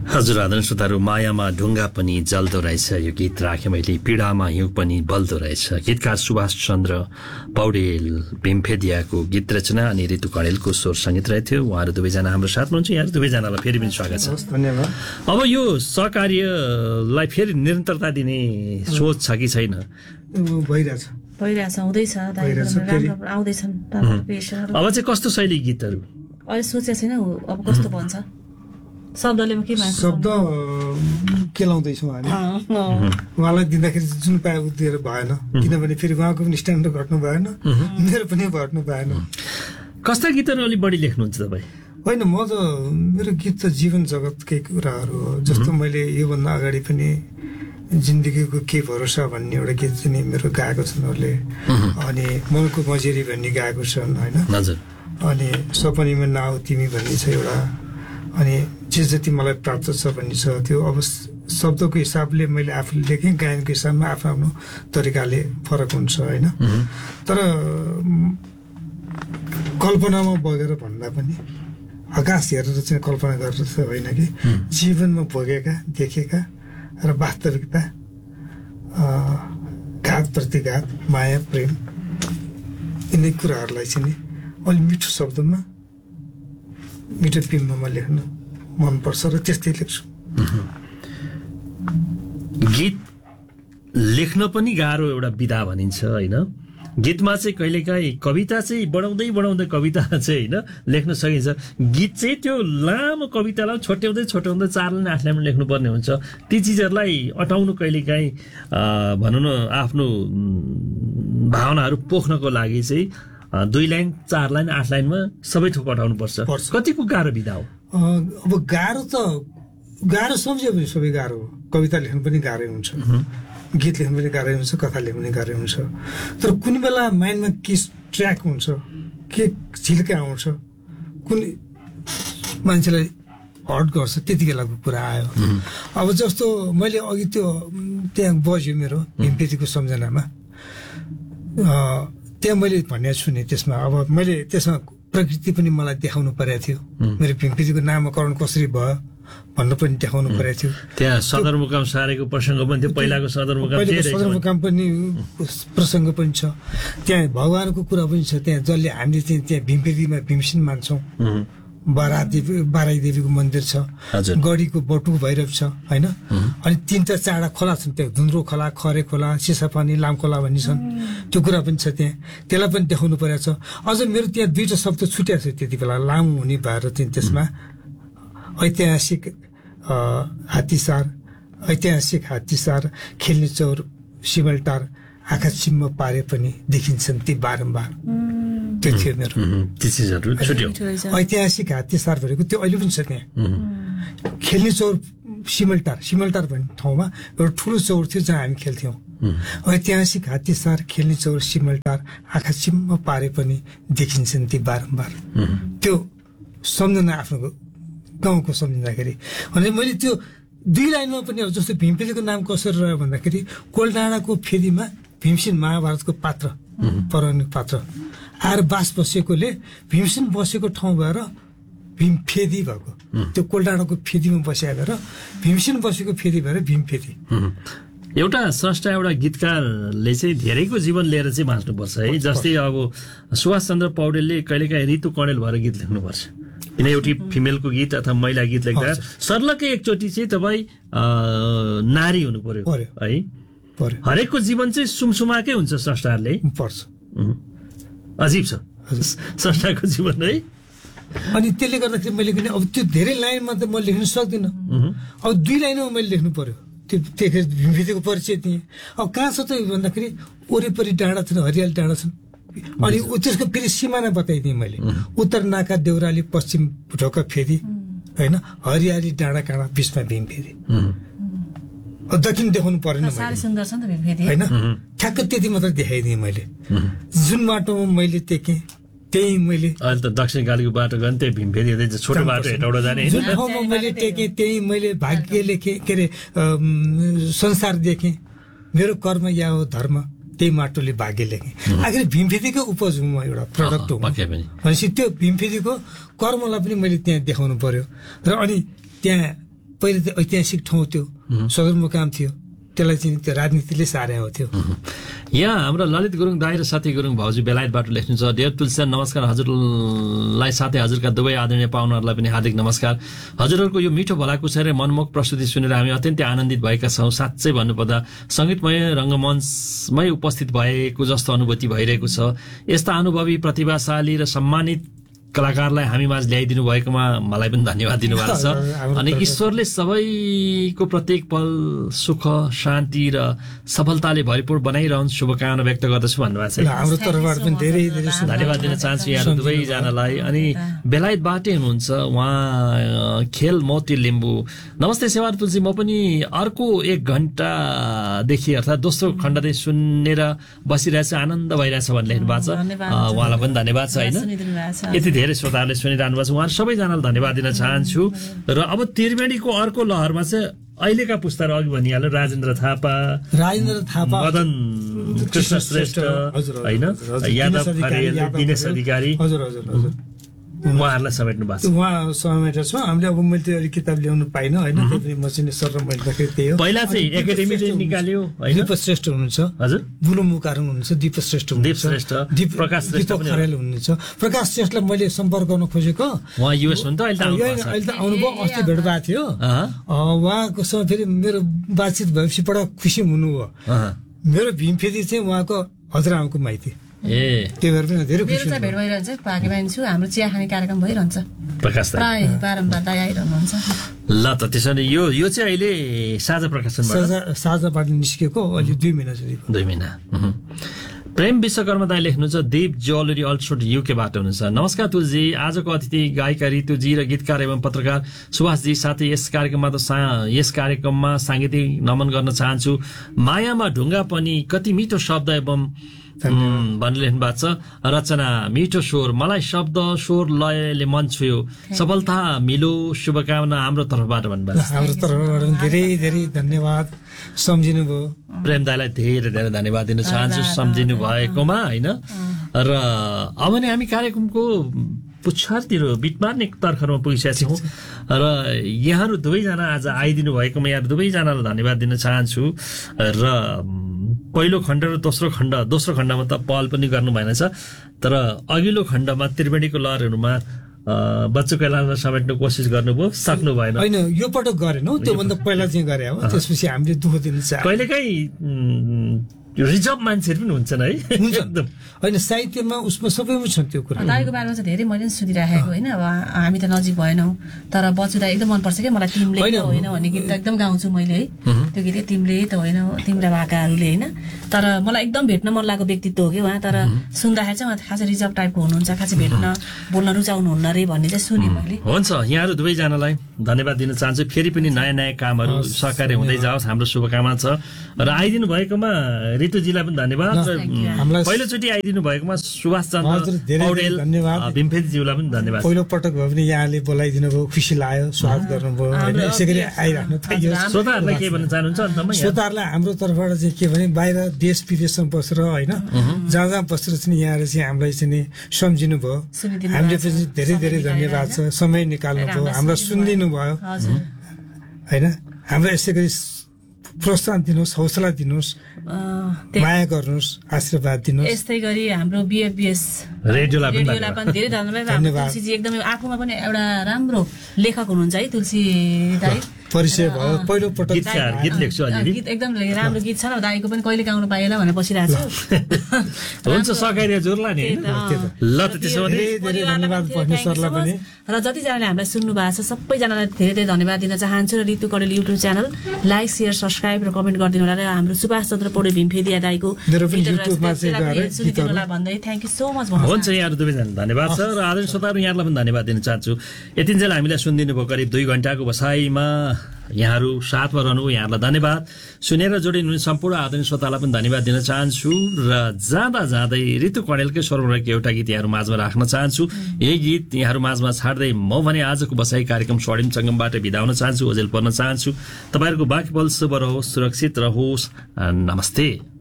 हजुर आदरणीय श्रोताहरू, मायामा ढुङ्गा पनि जल्दो रहेछ यो गीत राखेँ मैले, पीडामा हिउँ पनि बल्दो रहेछ। गीतकार सुभाष चन्द्र पौडेल भीमफेदियाको गीत रचना अनि ऋतु कणेलको स्वर सङ्गीत रहेथ्यो। उहाँहरू दुवैजना हाम्रो साथमा हुन्छ। यहाँहरू दुवैजनालाई फेरि पनि स्वागत छ। धन्यवाद। अब यो सहकार्यलाई फेरि निरन्तरता दिने सोच छ कि छैन? भइरहेछ, हुँदैछ, आउँदैछन्। अब चाहिँ कस्तो शैली गीतहरू अहिले सोचेको छैन, अब कस्तो भन्छ शब्दले के शब्द केलाउँदैछौँ हामी। उहाँलाई दिँदाखेरि जुन पाए दिएर भएन, किनभने फेरि उहाँको पनि स्ट्यान्डर्ड घट्नु भएन, मेरो पनि घट्नु भएन। कस्ता गीतहरू अलिक बढी लेख्नुहुन्छ तपाईँ? होइन, म त मेरो गीत त जीवन जगतकै कुराहरू हो। जस्तो मैले योभन्दा अगाडि पनि जिन्दगीको के भरोसा भन्ने एउटा गीत चाहिँ मेरो गाएको छन् उहाँले, अनि मनको मजेरी भन्ने गाएको छन् होइन, अनि सपनीमा नाउ तिमी भन्ने छ एउटा, अनि जे जति मलाई प्राप्त छ भन्ने छ। त्यो अब शब्दको हिसाबले मैले आफूले लेखेँ, गायनको हिसाबमा आफ्नो तरिकाले फरक हुन्छ होइन। तर कल्पनामा बगेर भन्दा पनि आकाश हेरेर चाहिँ कल्पना गरेर चाहिँ होइन कि जीवनमा भोगेका देखेका र वास्तविकता, घात प्रतिघात, माया प्रेम, यिनै कुराहरूलाई चाहिँ नि अलि मिठो शब्दमा मिठो बिम्बमा लेख्नु मनपर्छ र त्यस्तै लेख्छु। गीत लेख्न पनि गाह्रो एउटा विधा भनिन्छ होइन। गीतमा चाहिँ कहिलेकाहीँ कविता चाहिँ बढाउँदै कविता चाहिँ होइन लेख्न सकिन्छ। गीत चाहिँ त्यो लामो कवितालाई छोट्याउँदै 4 लाइन 8 लाइन लेख्नुपर्ने हुन्छ। ती चिजहरूलाई अटाउनु कहिलेकाहीँ भनौँ न आफ्नो भावनाहरू पोख्नको लागि चाहिँ 2 लाइन 4 लाइन 8 लाइनमा सबै थोक अटाउनु पर्छ। कतिको गाह्रो विधा हो? अब गाह्रो सम्झ्यो भने सबै गाह्रो हो। कविता लेख्नु पनि गाह्रै हुन्छ, गीत लेख्नु पनि गाह्रै हुन्छ, कथा लेख्नु पनि गाह्रै हुन्छ। तर कुनै बेला माइन्डमा के ट्र्याक हुन्छ, के झिल्का आउँछ, कुन मान्छेलाई हर्ट गर्छ, त्यति बेलाको कुरा आयो। अब जस्तो मैले अघि त्यहाँ बज्यो मेरो भीमफेदीको सम्झनामा, त्यहाँ मैले भनेको छु नि त्यसमा। अब मैले त्यसमा प्रकृति पनि मलाई देखाउनु परेको थियो, मेरो भीमफेदीको नामकरण कसरी भयो भन्नु पनि देखाउनु परेको थियो। त्यहाँ सदरमुकाम सारेको प्रसङ्ग पनि थियो, पहिलाको सदरमुकाम पनि प्रसङ्ग पनि छ, त्यहाँ भगवानको कुरा पनि छ। त्यहाँ जसले हामीले चाहिँ त्यहाँ भीमफेदीमा भीमसेन मान्छौँ, बाराई देवीको मन्दिर छ, गढीको बटु भैरव छ होइन, अनि 3टा चाडा खोला छन् त्यहाँ, धुन्द्रो खोला, खरे खोला, सिसापानी, लामखोला भन्ने छन्। त्यो कुरा पनि छ त्यहाँ, त्यसलाई पनि देखाउनु परेको छ। अझ मेरो त्यहाँ 2टा शब्द छुट्याएको छ त्यति बेला, लामो हुने भएर चाहिँ त्यसमा ऐतिहासिक हात्तीसार, खेल्ने चौर, सिमलटार, आँखा चिम्म पारे पनि देखिन्छन् ती बारम्बार। त्यो थियो मेरो ऐतिहासिक हात्तीसार भनेको त्यो अहिले पनि छ त्यहाँ। खेल्ने चौर सिमलटार भन्ने ठाउँमा एउटा ठुलो चौर थियो जहाँ हामी खेल्थ्यौँ। ऐतिहासिक हात्तीसार, खेल्ने चौर, सिमलटार, आँखा चिम्म पारे पनि देखिन्छन् ती बारम्बार। त्यो सम्झना आफ्नो गाउँको सम्झिँदाखेरि अनि मैले त्यो 2 लाइनमा पनि अब जस्तो भीमफेदीको नाम कसरी रह्यो भन्दाखेरि कोलडाँडाको फेदीमा भीमसेन महाभारतको पात्र, पौराणिक पात्र आएर बास बसेकोले भीमसेन बसेको ठाउँ भएर भीमफेदी भएको। त्यो कोलडाँडाको फेदीमा बसेको भएर भीमसेन बसेको फेदी भएर भीमफेदी। एउटा स्रष्टा, एउटा गीतकारले चाहिँ धेरैको जीवन लिएर चाहिँ बाँच्नुपर्छ है। जस्तै अब सुभाष चन्द्र पौडेलले कहिलेकाहीँ ऋतु कणेल भएर गीत लेख्नुपर्छ, किन एउटी फिमेलको गीत अथवा महिला गीत लेख्दा सर्लकै एकचोटि चाहिँ तपाईँ नारी हुनु पर्यो है। हरेकको जीवन चाहिँ सुमसुमाकै हुन्छ स्रष्टाहरूले पर्छ। अजीब छ स्रष्टाको जीवन है। अनि त्यसले गर्दाखेरि मैले पनि अब त्यो धेरै लाइनमा त म लेख्न सक्दिनँ। अब 2 लाइनमा मैले लेख्नु पर्यो। त्यो भीमफेदीको परिचय दिएँ। अब कहाँ छ त भन्दाखेरि वरिपरि डाँडा छन्, हरियाली डाँडा छन्, अनि त्यसको फेरि सिमाना बताइदिएँ मैले। उत्तर नाका देउराली, पश्चिम ढोका फेदी होइन, हरियाली डाँडा काँडा, बिचमा भीमफेदी। दक्षिण देखाउनु परेन होइन, ठ्याक्क त्यति मात्र देखाइदिएँ मैले। जुन बाटोमा मैले टेकेँ त्यही मैले, अहिले त दक्षिण कालीको बाटो गयो त्यही भीमफेदी छोटो बाटो हेटौडा जाने, जुन ठाउँमा मैले टेकेँ त्यही मैले भाग्य लेखेँ, के अरे संसार देखेँ, मेरो कर्म या हो धर्म, त्यही माटोले भाग्य लेखेँ। आखिर भीमफेदीको उपज हुँ म, एउटा प्रडक्ट हुँ भनेपछि त्यो भीमफेदीको कर्मलाई पनि मैले त्यहाँ देखाउनु पर्यो। र अनि त्यहाँ पहिले त ऐतिहासिक ठाउँ थियो, सदरमुकाम थियो, त्यसलाई चाहिँ त्यो राजनीतिले सारेको थियो। यहाँ हाम्रो ललित गुरुङ दाई र साथी गुरुङ भाउजू बेलायतबाट लेख्नुहुन्छ, डेयर तुलसी नमस्कार, हजुरलाई साथै हजुरका दुवै आदरणीय पाहुनाहरूलाई पनि हार्दिक नमस्कार। हजुरहरूको यो मिठो भलाकुसार र मनमोहक प्रस्तुति सुनेर हामी अत्यन्तै आनन्दित भएका छौँ। साँच्चै भन्नुपर्दा सङ्गीतमय रङ्गमञ्चमै उपस्थित भएको जस्तो अनुभूति भइरहेको छ। यस्ता अनुभवी, प्रतिभाशाली र सम्मानित कलाकारलाई हामी माझ ल्याइदिनु भएकोमा मलाई पनि धन्यवाद दिनुभएको छ। अनि ईश्वरले सबैको प्रत्येक पल सुख, शान्ति र सफलताले भरिपूर बनाइरहन्छ शुभकामना व्यक्त गर्दछु भन्नुभएको छ। हाम्रो तर्फबाट पनि धेरै धेरै धन्यवाद दिन चाहन्छु यहाँ दुवैजनालाई। अनि बेलायतबाटै हुनुहुन्छ उहाँ खेल मोती लिम्बू। नमस्ते सेवा तुलसी, म पनि अर्को 1 घण्टादेखि अर्थात् दोस्रो खण्ड चाहिँ सुनेर बसिरहेछ, आनन्द भइरहेछ भनेर लेख्नु भएको छ। उहाँलाई पनि धन्यवाद छ होइन। यति धेरै श्रोताहरूले सुनिरहनु भएको छ, उहाँहरू सबैजनालाई धन्यवाद दिन चाहन्छु। र अब त्रिवेणीको अर्को लहरमा चाहिँ अहिलेका पुस्ताहरू अघि भनिहाल्यो, राजेन्द्र थापा, मदन कृष्ण श्रेष्ठ होइन, यादव खरेल, दिनेश अधिकारी, उहाँहरूलाई समेट्नु भएको छ। उहाँ समेटेर छ। हामीले अब मैले त्यो अलिक किताब ल्याउनु पाइनँ होइन, म चाहिँ सर र मैले त्यही हो। पहिला चाहिँ एकाडेमी चाहिँ निकाल्यो होइन, दीप श्रेष्ठ हुनुहुन्छ, हजुर बुलु मुकारङ हुनुहुन्छ, दीप श्रेष्ठ हुनुहुन्छ, प्रकाश खरेल हुनुहुन्छ। प्रकाश श्रेष्ठलाई मैले सम्पर्क गर्न खोजेको, उहाँ युएस हुनु त अहिले त आउनुभयो, अस्ति भेट भएको थियो। उहाँकोसँग फेरि मेरो बातचित भएपछि बडा खुसी हुनुभयो। मेरो भीमफेदी चाहिँ उहाँको हजुरआमाको माइती, त्यो भएर पनि धेरै खुसी। भेट भइरहन्छ, भाग्यवान छु। हाम्रो चिया खाने कार्यक्रम भइरहन्छ, प्रकाश प्राय बारम्बार दाइ आइरहनुहुन्छ। ल त त्यसो भने यो चाहिँ अहिले साझा साझाबाट निस्केको अहिले 2 महिना जति। 2 महिना। प्रेम विश्वकर्मा दाई लेख्नुहुन्छ, दीप ज्वेलरी अल्ट्रोड युकेबाट हुनुहुन्छ। नमस्कार तुलजी, आजको अतिथि गायिका ऋतुजी र गीतकार एवं पत्रकार सुभाषजी, साथै यस कार्यक्रममा साङ्गीतिक नमन गर्न चाहन्छु। मायामा ढुङ्गा पनि कति मिठो शब्द एवं भनेर लेख्नु भएको छ। रचना मिठो स्वर, मलाई शब्द स्वर लयले मन छुयो, सफलता मिलो, शुभकामना हाम्रो तर्फबाट भन्नुभएको छ। हाम्रो तर्फबाट धेरै धेरै धन्यवाद, सम्झिनु भयो। प्रेम दाईलाई धेरै धेरै धन्यवाद दिन चाहन्छु सम्झिनु भएकोमा होइन। र अब नै हामी कार्यक्रमको पुच्छरतिर बिट मार्ने तर्खरमा पुगिसकेका छौँ र यहाँहरू दुवैजना आज आइदिनु भएकोमा यहाँ दुवैजनालाई धन्यवाद दिन चाहन्छु। र पहिलो खण्ड र दोस्रो खण्डमा त पहल पनि गर्नु भएन छ, तर अघिल्लो खण्डमा त्रिवेणीको लहरहरूमा बच्चु कैलाशलाई समेट्ने कोसिस गर्नुभयो, सक्नु भएन। होइन, यो पटक गरेनौ, त्योभन्दा पहिला चाहिँ गरे हो। त्यसपछि हामीले दुःख दिनु चाह्यो। कहिलेकाहीँ रिजर्भ मान्छेहरू पनि हुन्छन् है, एकदम होइन, साहित्यमा उसमा सबैमा छ त्यो कुरा। दाइको बारेमा चाहिँ धेरै मैले सुनिराखेको होइन। अब हामी त नजिक भएनौँ, तर बच्चु दाइ एकदम मनपर्छ क्या मलाई। तिमीले होइन भन्ने गीत त एकदम गाउँछु मैले है, त्यो गीत तिमीले त होइन, तिम्रा भाकाहरूले होइन। तर मलाई एकदम भेट्न मन लागेको व्यक्तित्व हो कि उहाँ। तर सुन्दाखेरि चाहिँ उहाँ खासै रिजर्भ टाइपको हुनुहुन्छ, खासै भेट्न बोल्न रुचाउनुहुन्न रे भन्ने चाहिँ सुनेँ मैले। हुन्छ, यहाँहरू दुवैजनालाई धन्यवाद दिन चाहन्छु। फेरि पनि नयाँ नयाँ कामहरू सहकार्य हुँदै जाओस्, हाम्रो शुभकामना छ। र आइदिनु भएकोमा ऋतुजीलाई पनि धन्यवाद, र पहिलोचोटि आइदिनु भएकोमा सुभाष चन्द्र पौडेल, भीमफेदीज्यूलाई पनि धन्यवाद। पहिलो पटक भयो भने यहाँले बोलाइदिनु भयो, खुसी लाग्यो, स्वागत गर्नुभयो होइन। यसै गरी आइराख्नु पाइयो। श्रोताहरूलाई के भन्न चाहनुहुन्छ अन्तमा? श्रोताहरूलाई हाम्रो तर्फबाट चाहिँ के भने, बाहिर देश विदेशमा बसेर होइन, जहाँ जहाँ बसेर चाहिँ यहाँले चाहिँ हामीलाई चाहिँ सम्झिनु भयो, हामीले पनि धेरै धेरै धन्यवाद छ। समय निकाल्नु भयो, हामीलाई सुनिदिनु भयो होइन। हाम्रो यसै गरी प्रोत्साहन दिनुहोस्, हौसला दिनुहोस्, माया गर्नुहोस्, आशीर्वाद दिनुहोस्। यस्तै गरी हाम्रो बिएफबिएस रेडियोलाई पनि धेरै धन्यवाद। तुलसीजी एकदमै आफूमा पनि एउटा राम्रो लेखक हुनुहुन्छ है तुलसी दाइ। परिचय भयो, पहिलो पटक गीत लेख्छु अलि, गीत एकदम राम्रो गीत छ न। दाइको पनि कहिले गाउनु पाएन भनेर बसिरहेको छु। हुन्छ, सकाइदियो जोरला नि। ल त त्यसो भने धेरै धन्यवाद भन्ने सरलाई पनि। र जतिजनाले हामीलाई सुन्नु भएको छ सबैजनालाई धेरै धेरै धन्यवाद दिन चाहन्छु। र ऋतु Kadel YouTube channel like, share, subscribe र कमेन्ट गरिदिनु होला। र हाम्रो सुभाष चन्द्र पौडेल भीमफेदी दाइको भन्दै थ्याङ्क यू सो मच। हुन्छ, यहाँहरू दुवैजना धन्यवाद छ। र आदरणीय श्रोताहरू यहाँलाई पनि धन्यवाद दिन चाहन्छु। यतिन्जेल हामीलाई सुनिदिनु भयो करिब 2 घण्टाको बसाइमा। यहाँहरू साथमा रहनु, यहाँहरूलाई धन्यवाद। सुनेर जोडिनु सम्पूर्ण आदरणीय श्रोतालाई पनि धन्यवाद दिन चाहन्छु। र जाँदै ऋतु कडेलकै स्वरमा रहेको एउटा गीत यहाँहरू माझमा राख्न चाहन्छु। यही गीत यहाँहरू माझमा छाड्दै म भने आजको बसाइ कार्यक्रम स्वर्णिम सङ्गमबाट बिदा हुन चाहन्छु, ओजेल पर्न चाहन्छु। तपाईँहरूको बाँकी पल शुभ रहोस्, सुरक्षित रहोस्। नमस्ते।